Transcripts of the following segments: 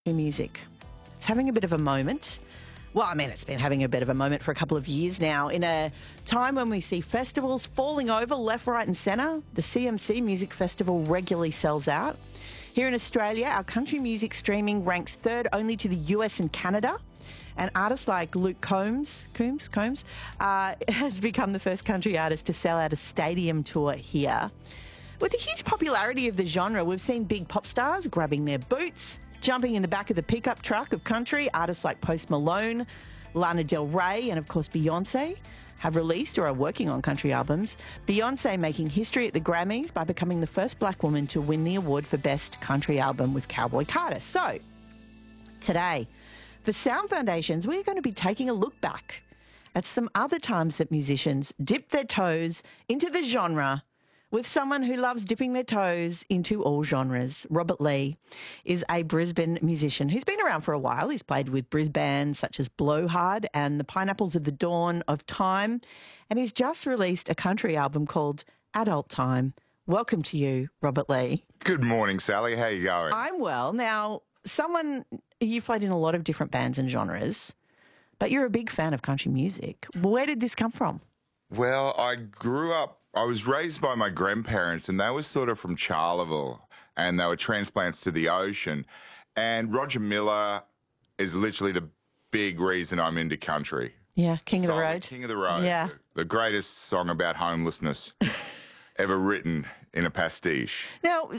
music. It's having a bit of a moment. Well, I mean, it's been having a bit of a moment for a couple of years now. In a time when we see festivals falling over left, right and centre, the CMC Music Festival regularly sells out. Here in Australia, our country music streaming ranks third only to the US and Canada. And artists like Luke Combs has become the first country artist to sell out a stadium tour here. With the huge popularity of the genre, we've seen big pop stars grabbing their boots, jumping in the back of the pickup truck of country. Artists like Post Malone, Lana Del Rey and, of course, Beyonce have released or are working on country albums. Beyonce making history at the Grammys by becoming the first black woman to win the award for Best Country Album with Cowboy Carter. So, today, for Sound Foundations, we're going to be taking a look back at some other times that musicians dipped their toes into the genre with someone who loves dipping their toes into all genres. Robert Lee is a Brisbane musician who's been around for a while. He's played with Brisbane bands such as Blowhard and the Pineapples of the Dawn of Time, and he's just released a country album called Adult Time. Welcome to you, Robert Lee. Good morning, Sally. How are you going? I'm well. Now, you've played in a lot of different bands and genres, but you're a big fan of country music. Where did this come from? Well, I was raised by my grandparents, and they were sort of from Charleville, and they were transplants to the ocean. And Roger Miller is literally the big reason I'm into country. Yeah, King of the Road. King of the Road. Yeah. The greatest song about homelessness ever written in a pastiche. Now,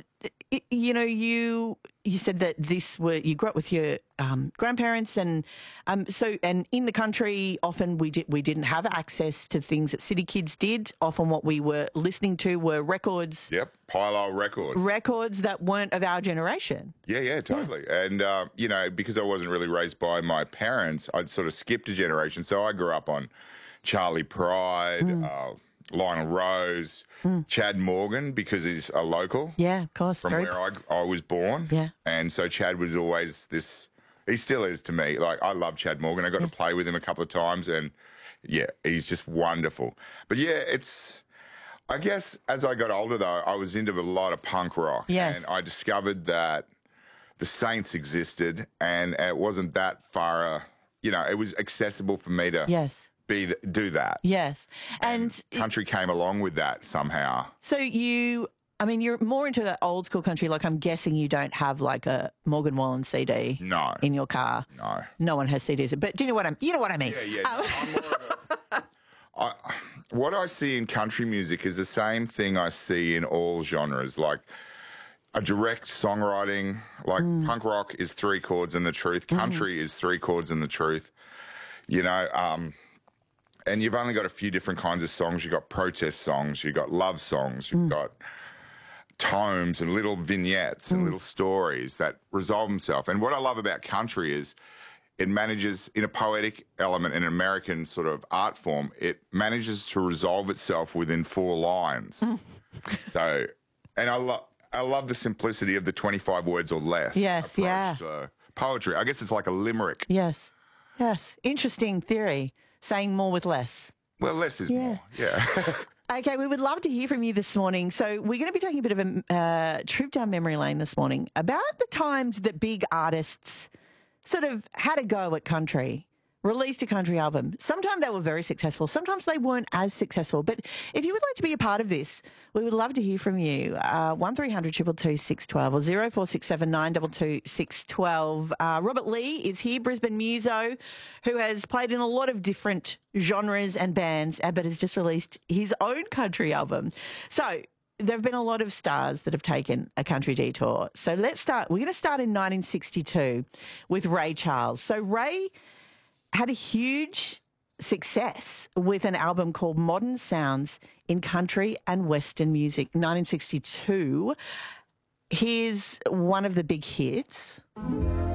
you said that you grew up with your grandparents, and and in the country, often we didn't have access to things that city kids did. Often, what we were listening to were records. Yep, Pile records. Records that weren't of our generation. Yeah, totally. Yeah. And because I wasn't really raised by my parents, I'd sort of skipped a generation. So I grew up on Charlie Pride. Lionel Rose, Chad Morgan, because he's a local. Yeah, of course. From where I was born. Yeah. And so Chad was always he still is to me. Like, I love Chad Morgan. I got to play with him a couple of times, and yeah, he's just wonderful. But yeah, I guess as I got older, though, I was into a lot of punk rock. Yes. And I discovered that the Saints existed, and it wasn't that far, it was accessible for me to do that. Yes. And country came along with that somehow. So you're more into the old school country. Like, I'm guessing you don't have like a Morgan Wallen CD in your car. No. No one has CDs. But do you know what I mean? Yeah. I'm more of what I see in country music is the same thing I see in all genres, like a direct songwriting, like punk rock is 3 chords and the truth. Country is 3 chords and the truth. And you've only got a few different kinds of songs. You've got protest songs, you've got love songs, you've got tomes and little vignettes and little stories that resolve themselves. And what I love about country is it manages, in a poetic element, in an American sort of art form, it manages to resolve itself within 4 lines. So, and I love the simplicity of the 25 words or less. Yes, yeah. Poetry. I guess it's like a limerick. Yes. Interesting theory. Saying more with less. Well, less is more, yeah. Okay, we would love to hear from you this morning. So we're going to be taking a bit of a trip down memory lane this morning about the times that big artists sort of had a go at country, released a country album. Sometimes they were very successful. Sometimes they weren't as successful. But if you would like to be a part of this, we would love to hear from you. 1300 222 612 or 0467 922 612. Robert Lee is here, Brisbane muso, who has played in a lot of different genres and bands, but has just released his own country album. So there have been a lot of stars that have taken a country detour. So let's start. We're going to start in 1962 with Ray Charles. So Ray had a huge success with an album called Modern Sounds in Country and Western Music, 1962. Here's one of the big hits.